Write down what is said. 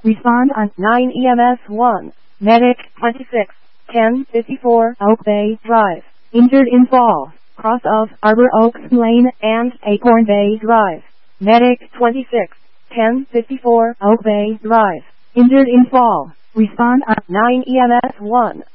Respond on 9 EMS 1. Medic 26, 1054 Oak Bay Drive. Injured in fall. Cross of Arbor Oaks Lane and Acorn Bay Drive. Medic 26, 1054 Oak Bay Drive. Injured in fall. Respond on 9 EMS 1.